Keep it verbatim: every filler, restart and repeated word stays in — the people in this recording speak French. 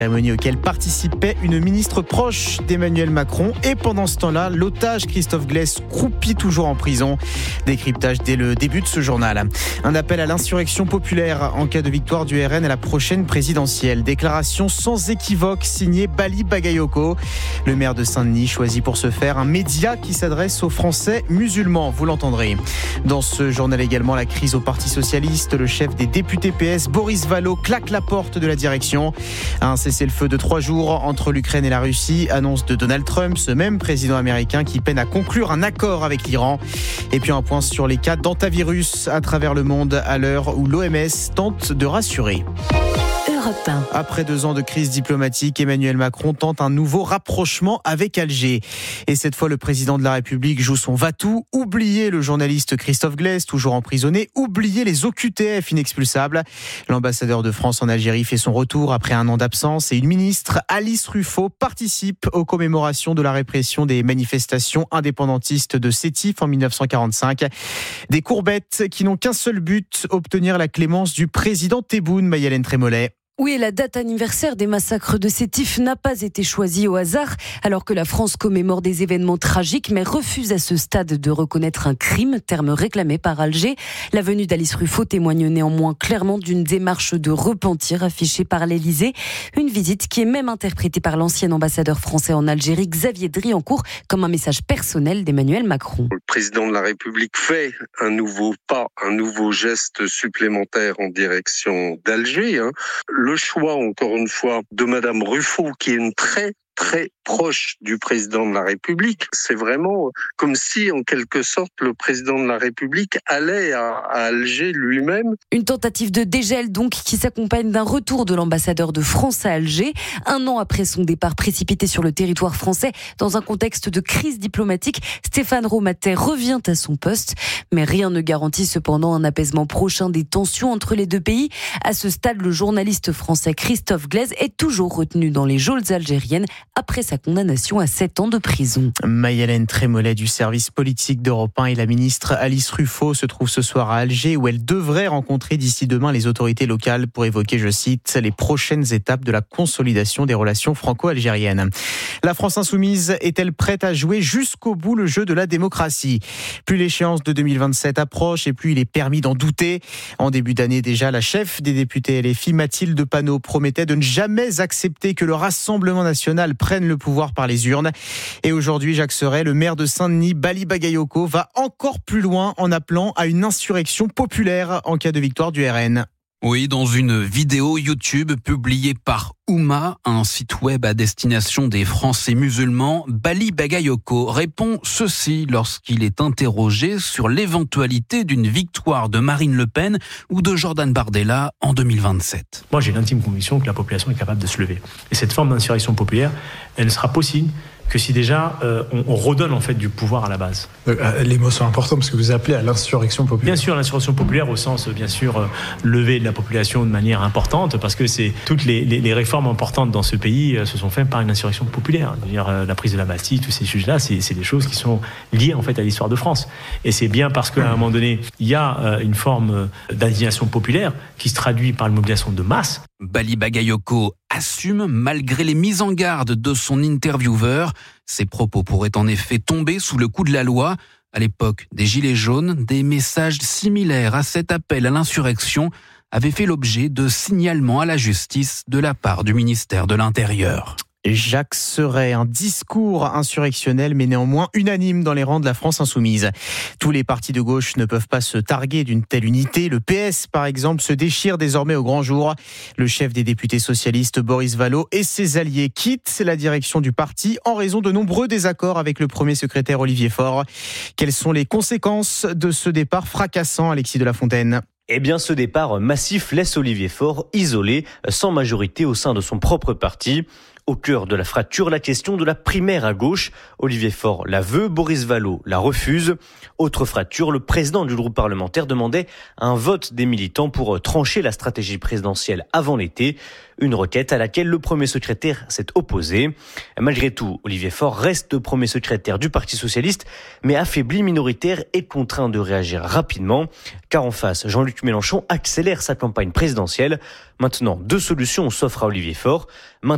Cérémonie auquel participait une ministre proche d'Emmanuel Macron. Et pendant ce temps-là, l'otage Christophe Glaise croupit toujours en prison. Décryptage dès le début de ce journal. Un appel à l'insurrection populaire en cas de victoire du R N à la prochaine présidentielle. Déclaration sans équivoque signée Bali Bagayoko. Le maire de Saint-Denis choisit pour ce faire un média qui s'adresse aux Français musulmans. Vous l'entendrez. Dans ce journal également, la crise au Parti Socialiste. Le chef des députés P S, Boris Vallaud, claque la porte de la direction. Un cessez-le-feu de trois jours entre l'Ukraine et la Russie. Annonce de Donald Trump, ce même président américain qui peine à conclure un accord avec l'Iran. Et puis un point sur les cas d'antavirus à travers le monde à l'heure où l'O M S tente de rassurer. Après deux ans de crise diplomatique, Emmanuel Macron tente un nouveau rapprochement avec Alger. Et cette fois, le président de la République joue son va-tout. Oubliez le journaliste Christophe Glaise, toujours emprisonné. Oubliez les O Q T F inexpulsables. L'ambassadeur de France en Algérie fait son retour après un an d'absence. Et une ministre, Alice Ruffaut, participe aux commémorations de la répression des manifestations indépendantistes de Sétif en dix-neuf cent quarante-cinq. Des courbettes qui n'ont qu'un seul but, obtenir la clémence du président Tebboune, Maï-Hélène Trémollet. Oui, et la date anniversaire des massacres de Sétif n'a pas été choisie au hasard, alors que la France commémore des événements tragiques, mais refuse à ce stade de reconnaître un crime, terme réclamé par Alger. La venue d'Alice Ruffaut témoigne néanmoins clairement d'une démarche de repentir affichée par l'Élysée. Une visite qui est même interprétée par l'ancien ambassadeur français en Algérie, Xavier Driancourt, comme un message personnel d'Emmanuel Macron. Le président de la République fait un nouveau pas, un nouveau geste supplémentaire en direction d'Alger. Hein. Le choix, encore une fois, de Madame Ruffaut, qui est une très très proche du président de la République. C'est vraiment comme si, en quelque sorte, le président de la République allait à, à Alger lui-même. Une tentative de dégel, donc, qui s'accompagne d'un retour de l'ambassadeur de France à Alger, un an après son départ précipité sur le territoire français. Dans un contexte de crise diplomatique, Stéphane Romatet revient à son poste. Mais rien ne garantit cependant un apaisement prochain des tensions entre les deux pays. À ce stade, le journaliste français Christophe Glaise est toujours retenu dans les geôles algériennes après sa condamnation à sept ans de prison. Maï-Hélène Trémollet du service politique d'Europe un et la ministre Alice Ruffaut se trouvent ce soir à Alger où elle devrait rencontrer d'ici demain les autorités locales pour évoquer, je cite, les prochaines étapes de la consolidation des relations franco-algériennes. La France insoumise est-elle prête à jouer jusqu'au bout le jeu de la démocratie ? Plus l'échéance de deux mille vingt-sept approche et plus il est permis d'en douter. En début d'année déjà, la chef des députés L F I, Mathilde Panot, promettait de ne jamais accepter que le Rassemblement national prennent le pouvoir par les urnes. Et aujourd'hui, Jacques Serret, le maire de Saint-Denis, Bali Bagayoko, va encore plus loin en appelant à une insurrection populaire en cas de victoire du R N. Oui, dans une vidéo YouTube publiée par Ouma, un site web à destination des Français musulmans, Bali Bagayoko répond ceci lorsqu'il est interrogé sur l'éventualité d'une victoire de Marine Le Pen ou de Jordan Bardella en deux mille vingt-sept. Moi, j'ai l'intime conviction que la population est capable de se lever. Et cette forme d'insurrection populaire, elle ne sera possible que si déjà euh, on, on redonne en fait du pouvoir à la base. Euh, les mots sont importants parce que vous appelez à l'insurrection populaire. Bien sûr, l'insurrection populaire au sens bien sûr euh, lever de la population de manière importante parce que c'est toutes les, les, les réformes importantes dans ce pays euh, se sont faites par une insurrection populaire. C'est-à-dire euh, la prise de la Bastille, tous ces sujets-là, c'est, c'est des choses qui sont liées en fait à l'histoire de France. Et c'est bien parce qu'à un moment donné, il y a euh, une forme euh, d'indignation populaire qui se traduit par une mobilisation de masse. Bali Bagayoko assume malgré les mises en garde de son intervieweur. Ses propos pourraient en effet tomber sous le coup de la loi. À l'époque des Gilets jaunes, des messages similaires à cet appel à l'insurrection avaient fait l'objet de signalements à la justice de la part du ministère de l'Intérieur. Jacques Serret, un discours insurrectionnel mais néanmoins unanime dans les rangs de la France insoumise. Tous les partis de gauche ne peuvent pas se targuer d'une telle unité. Le P S, par exemple, se déchire désormais au grand jour. Le chef des députés socialistes, Boris Vallaud, et ses alliés quittent la direction du parti en raison de nombreux désaccords avec le premier secrétaire Olivier Faure. Quelles sont les conséquences de ce départ fracassant, Alexis de la Fontaine ? Eh bien, ce départ massif laisse Olivier Faure isolé, sans majorité au sein de son propre parti. Au cœur de la fracture, la question de la primaire à gauche. Olivier Faure la veut, Boris Vallaud la refuse. Autre fracture, le président du groupe parlementaire demandait un vote des militants pour trancher la stratégie présidentielle avant l'été. Une requête à laquelle le premier secrétaire s'est opposé. Malgré tout, Olivier Faure reste premier secrétaire du Parti socialiste, mais affaibli, minoritaire et contraint de réagir rapidement. Car en face, Jean-Luc Mélenchon accélère sa campagne présidentielle. Maintenant, deux solutions s'offrent à Olivier Faure.